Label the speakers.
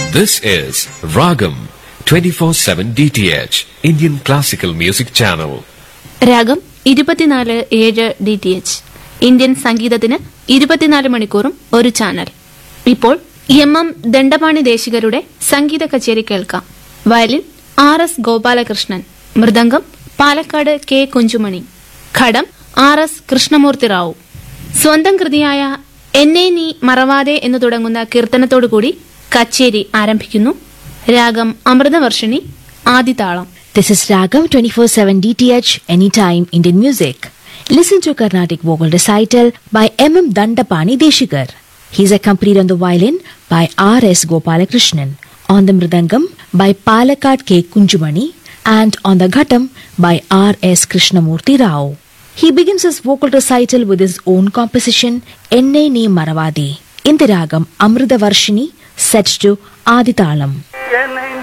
Speaker 1: This is Ragam 24/7 DTH Indian Classical Music Channel.
Speaker 2: രാഗം 24/7 DTH Indian സംഗീതത്തിന് 24 മണിക്കൂറും ഒരു ചാനൽ. ഇപ്പോൾ എം ദണ്ഡപാണി ദേശികരുടെ സംഗീത കച്ചേരി കേൾക്കാം. Violin RS Gopalakrishnan, mridangam Palakkad K Kunjumani, ഘടം RS കൃഷ്ണമൂർത്തി റാവു. സ്വന്തം കൃതിയായ എന്നെ നീ മറവാതെ എന്ന് തുടങ്ങുന്ന കീർത്തനത്തോടുകൂടി കച്ചേരി ആരംഭിക്കുന്നു. രാഗം Amritavarshini, ആദിതാളം.
Speaker 3: This is Ragam 24/7 DTH Anytime Indian Music. Listen to Carnatic vocal recital by M. Dandapani Deshikar. He is accompanied on the violin by RS Gopalakrishnan, on the mridangam by Palakkad K Kunjumani, and on the ghatam by RS Krishnamurti Rao. He begins his vocal recital with his own composition Enne Nee Maravade in the ragam Amrita Varshini, set to Aditalam.